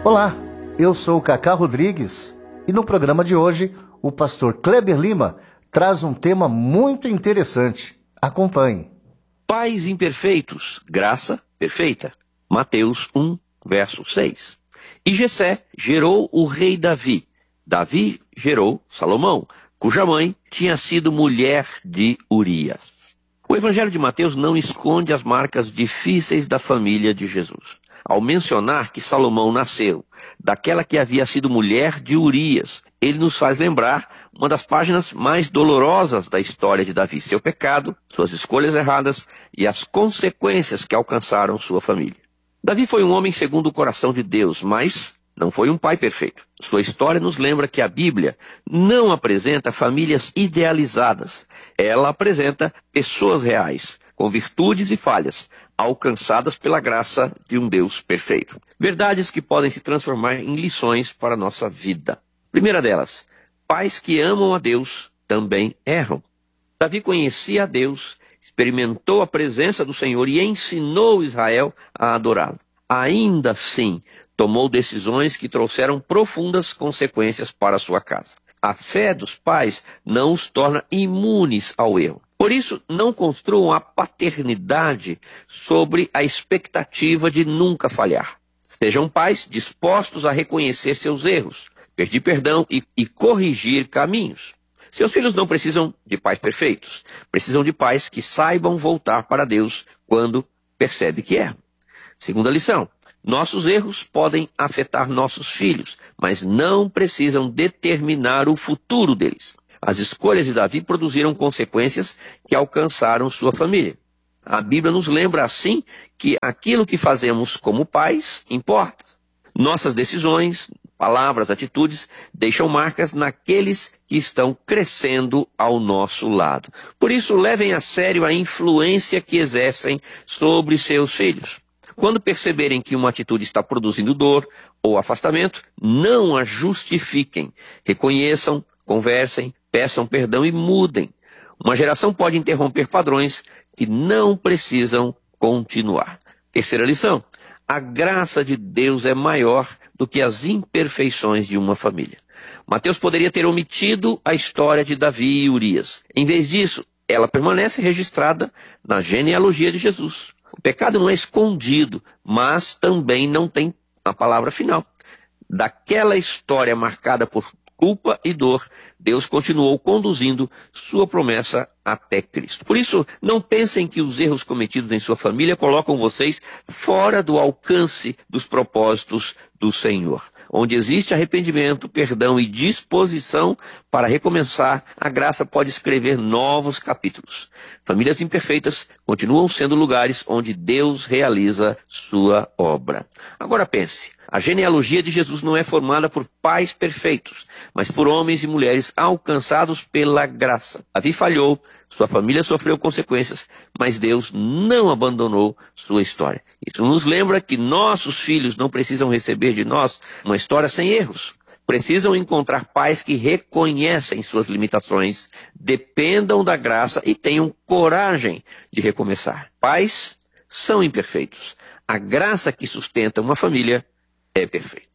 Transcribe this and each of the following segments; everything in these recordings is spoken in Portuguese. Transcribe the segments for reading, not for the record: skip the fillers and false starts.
Olá, eu sou o Cacá Rodrigues e no programa de hoje o pastor Kleber Lima traz um tema muito interessante. Acompanhe. Pais imperfeitos, graça perfeita. Mateus 1, verso 6. E Jessé gerou o rei Davi. Davi gerou Salomão, cuja mãe tinha sido mulher de Urias. O Evangelho de Mateus não esconde as marcas difíceis da família de Jesus. Ao mencionar que Salomão nasceu daquela que havia sido mulher de Urias, ele nos faz lembrar uma das páginas mais dolorosas da história de Davi, seu pecado, suas escolhas erradas e as consequências que alcançaram sua família. Davi foi um homem segundo o coração de Deus, mas não foi um pai perfeito. Sua história nos lembra que a Bíblia não apresenta famílias idealizadas. Ela apresenta pessoas reais, com virtudes e falhas, alcançadas pela graça de um Deus perfeito. Verdades que podem se transformar em lições para a nossa vida. Primeira delas, pais que amam a Deus também erram. Davi conhecia a Deus, experimentou a presença do Senhor e ensinou Israel a adorá-lo. Ainda assim, tomou decisões que trouxeram profundas consequências para a sua casa. A fé dos pais não os torna imunes ao erro. Por isso, não construam a paternidade sobre a expectativa de nunca falhar. Sejam pais dispostos a reconhecer seus erros, pedir perdão e corrigir caminhos. Seus filhos não precisam de pais perfeitos, precisam de pais que saibam voltar para Deus quando percebe que erram. Segunda lição, nossos erros podem afetar nossos filhos, mas não precisam determinar o futuro deles. As escolhas de Davi produziram consequências que alcançaram sua família. A Bíblia nos lembra, assim, que aquilo que fazemos como pais importa. Nossas decisões, palavras, atitudes deixam marcas naqueles que estão crescendo ao nosso lado. Por isso, levem a sério a influência que exercem sobre seus filhos. Quando perceberem que uma atitude está produzindo dor ou afastamento, não a justifiquem. Reconheçam, conversem, peçam perdão e mudem. Uma geração pode interromper padrões que não precisam continuar. Terceira lição, a graça de Deus é maior do que as imperfeições de uma família. Mateus poderia ter omitido a história de Davi e Urias. Em vez disso, ela permanece registrada na genealogia de Jesus. O pecado não é escondido, mas também não tem a palavra final. Daquela história marcada por culpa e dor, Deus continuou conduzindo sua promessa até Cristo. Por isso, não pensem que os erros cometidos em sua família colocam vocês fora do alcance dos propósitos do Senhor. Onde existe arrependimento, perdão e disposição para recomeçar, a graça pode escrever novos capítulos. Famílias imperfeitas continuam sendo lugares onde Deus realiza sua obra. Agora pense, a genealogia de Jesus não é formada por pais perfeitos, mas por homens e mulheres alcançados pela graça. Davi falhou, sua família sofreu consequências, mas Deus não abandonou sua história. Isso nos lembra que nossos filhos não precisam receber de nós uma história sem erros. Precisam encontrar pais que reconhecem suas limitações, dependam da graça e tenham coragem de recomeçar. Pais são imperfeitos. A graça que sustenta uma família é perfeita.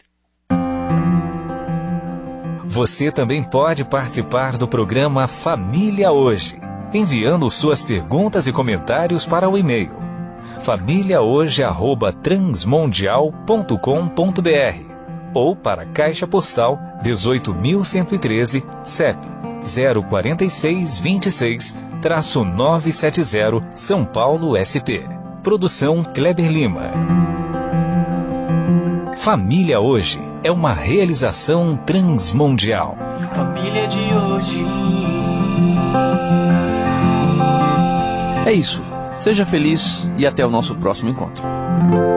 Você também pode participar do programa Família Hoje, enviando suas perguntas e comentários para o e-mail famíliahoje@transmundial.com.br ou para a Caixa Postal 18.113, CEP 04626-970, São Paulo, SP. Produção Kleber Lima. Família Hoje é uma realização transmundial. Família de hoje. É isso. Seja feliz e até o nosso próximo encontro.